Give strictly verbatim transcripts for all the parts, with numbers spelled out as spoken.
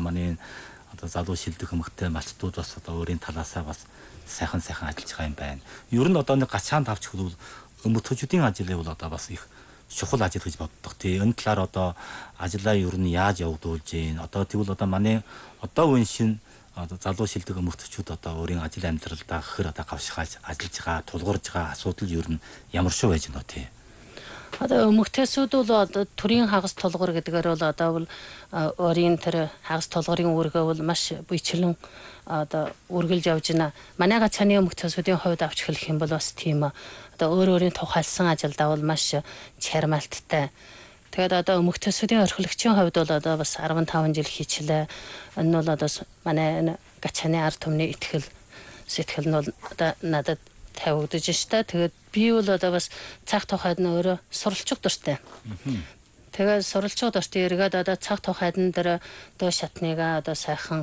манай одоо залуу шилдэг хүмүүстээ малчтууд бас одоо өөрийн талаасаа бас сайхан сайхан ажиллаж байгаа юм байна. Ер нь одоо нэг гачаанд авч хөлвөл өмгтөчүүдийн ажлыг бол одоо бас их чухал ажил гэж боддог. Тий энэ талаар одоо ажлаа ер нь яаж явагдуулж гин одоо тэгвэл одоо манай одоо үн шин одоо залуу шилдэг өмгтөчүүд одоо өөрийн ажил амьдралдаа хэр одоо гавшихаж ажиллаж байгаа тулгуурж байгаа асуудал ер нь ямар шүү байж гэнэ тий. Одоо өмгтөөсүүд бол одоо төрийн хагас тулгуур гэдгээр бол одоо бол өөрийн тэр хагас тулгуурын үүргээ бол маш буйчлан одоо үргэлж явж байна. Манай гацааны өмгтөөсүүдийн хувьд авч хэлэх юм бол бас тийм одоо өөр өөрийн тухайлсан ажилдаа бол маш чармаалттай. Тэгээд одоо өмгтөөсүүдийн орхилагчийн хувьд бол одоо бас арван таван жил хийчлээ. Энэ бол одоо манай гацааны ард түмний итгэл сэтгэл нь бол одоо надад тавигдаж штэ. Тэгээд би бол одоо бас цаг тухайд нь өөрөө суралцах дуртай. Тэгээд суралцах дуртай эргээд одоо цаг тухайд нь дээр дөө шатныгаа одоо сайхан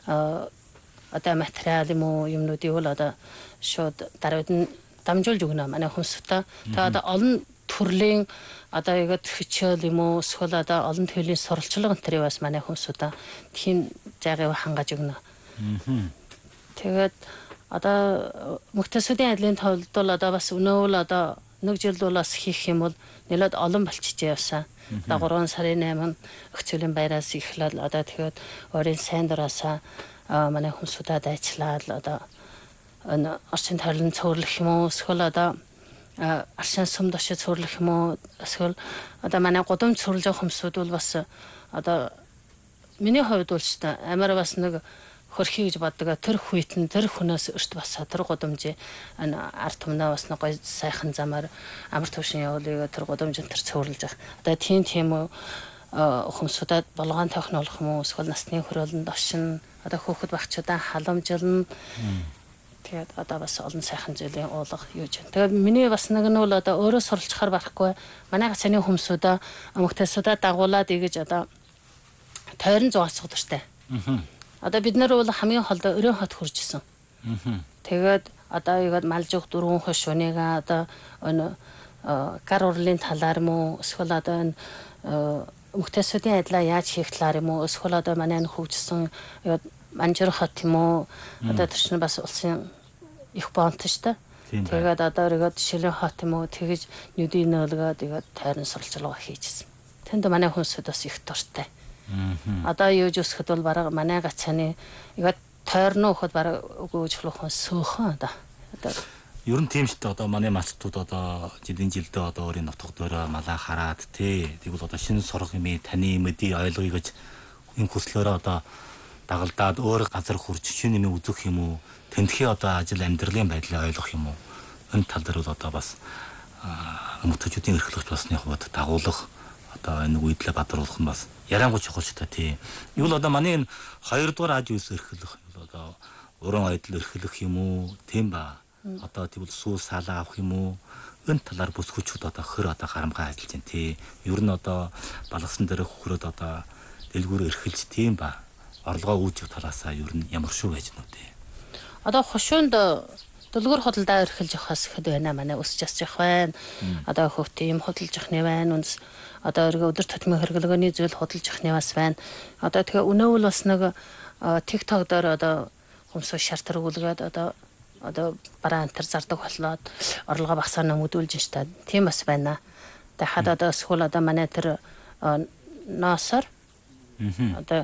одоо материал юм уу юмнуудыг бол одоо шууд даруйд нь дамжуулж өгнө манай хүмүүстэй. Тэгээд одоо олон төрлийн одоо яг хичээл юм уу эсвэл одоо олон төрлийн суралцлага энэ бас манай хүмүүстэй тийм зайгаа хангаж өгнө. Тэгээд одоо мөхтөсүүдийн ажлын тулд бол одоо бас өнөө л одоо нэг жил бол бас хийх юм бол нэлээд олон болчихж явсан. Одоо гурван сарын найман өгцөлийн баяраас эхлээд одоо тэгээд өөрийн сайн дураасаа манай хүмүүсүүдэд ажиллаад одоо энэ орчин тойрон цөөрлөх юм уу эсвэл одоо аршин сум дошид цөөрлөх юм уу эсвэл одоо манай гудамж цөөрлж байгаа хүмүүсүүд бол бас одоо миний хувьд бол ч та амар бас нэг хөрхий гэж боддог. Тэр хүйтэн тэр хүнээс өрт басаа тэр гудамжийн ард түмнээ бас нэг сайхан замаар амар төвшин явуулъя тэр гудамжинд тэр цөөрлж байгаа. Одоо тийм тийм хүмүүсүүдэд болгоон технологи юм уу эсвэл насны хөрөөлөнд оршин одоо хөөхд багчудаа халамжилна. Тэгээд одоо бас олон сайхан зүйлийн уулга юуж байна. Тэгээд миний бас нэг нь бол одоо өөрөө суралцахаар барахгүй манай гацааны хүмүүсүүдээ мөхтөсүүдээ дагуулад ийгэж одоо тойрон зугаацах дуртай. Одоо бид нар бол хамгийн холдоо өрөө хот хуржсэн. Тэгээд одоо яг малжиг дөрвөн хош өнийга одоо өн гар урлын талаар муу эсвэл одоо энэ мөхтөсүүдийн ажлаа яаж хийх талаар юм уу эсвэл одоо манай энэ хөгжсөн манжир хот юм уу одоо тэр чинь бас улсын их бонт шүү дээ. Тэгээд одоо яг шилэн хот юм уу тэгэж нүдийн нөөлгөөд яг тайран суралцлага хийжсэн. Тэнд манай хүмүүсд бас их дуртай. Одоо юу ч өсөхөд бол бараг манай гацааны яг тойрно өгөхөд бараг өгөөжлөх хүн сөөхөн одоо. Ер нь тийм шүү дээ. Одоо манай малчтууд одоо жилийн жилдээ одоо өөрийн нутаг доороо малаа хараад тий. Тэгвэл одоо шинэ сурах юм таны мэдээ ойлгоё гэж энэ хүслээрээ одоо дагалдаад өөр газар хурж шинэ юм үзэх юм уу? Тэнтхий одоо ажил амьдралын байдлыг ойлгох юм уу? Энэ тал дээр бол одоо бас өмгтөчүүдийн эрхлэгч басны хувьд дагуулах одоо энэ үйдлээ бадруулах нь бас ярангуй чухал ч та тий. Юу л одоо манай энэ хоёрдугаар радиус эрхлэх одоо уран айдал эрхлэх юм уу? Тийм ба. Одоо тэгвэл сүү салаа авах юм уу? Энэ талаар бүсгүүчүүд одоо хөр одоо харамгаа ажиллаж байна тий. Ер нь одоо балгасан дээр хөхрөөд одоо дэлгүүр эрхэлж тийм ба. Орлогоо үүсгэх талаасаа ер нь ямар шүү байж нү тий. Одоо хошуунд дэлгүүр худалдаа эрхэлж явахаас ихэд байна манай өсч асчих байна. Одоо хөвт юм худалж явахны байна. Үнс одоо өргө өдөр тутмын хэрэглэгөөний зүйл худалж явахны бас байна. Одоо тэгээ өнөөвөл бас нэг TikTok дээр одоо хүмүүс шартар өгүүлгээд одоо одоо бараа антер зардаг болоод орлогоо багасаа нөмөдүүлж штэ. Тийм бас байна. Тэгээ хад одоо эсвэл одоо манай тэр ноосор одоо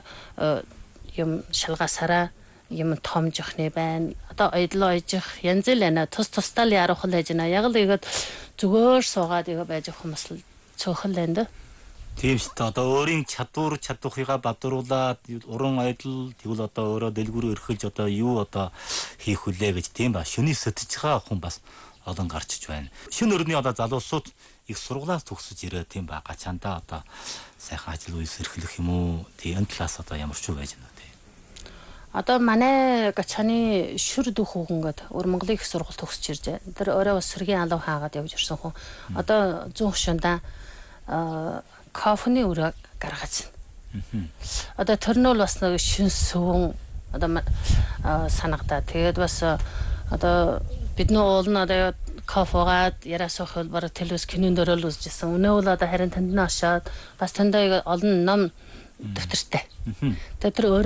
юм шалгасараа юм том жохны байна. Одоо ойдлоо ойжих янз л байна. Тус тусдаа л ярах л байж байна. Яг л игээд зүгээр суугаад игээ байж хүмүүс л цөөхөл байна да. Тийм шүү дээ. Одоо өөрийн чадвар чадварыгаа бадруулаад уран ойдл тэгвэл одоо өөрөө дэлгүүрөө өрхөж одоо юу одоо хийх хүлээ гэж тийм ба. Шүний сэтгэж байгаа хүн бас олон гарчиж байна. Шүн өрний одоо залуусууд их сургуулаас төгсөж ирээ тийм ба. Гачаандаа одоо сайхан ажил үйлс эрхлэх юм уу? Тийм энэ талаас одоо ямар ч юу байж байна. Одоо манай гачааны шүр дүү хүүхэн гээд өөр Монголын их сургууль төгсөж ирж байна. Тэр өөрөө бас сэргийн алав хаагаад явж ирсэн хүн. Одоо зүүн хшундаа кофений үрэг гаргаж байна. Одоо тэр нь бол бас нэг шин сүвэн одоо санагдаа. Тэгээд бас одоо бидний уул нь одоо кофегаад ярасах хөл бараг телевиз кинон дөрөөл үзчихсэн. Өнөө бол одоо харин танд нь очоод бас тандаа олон ном дэвтэртэй. Тэгээд тэр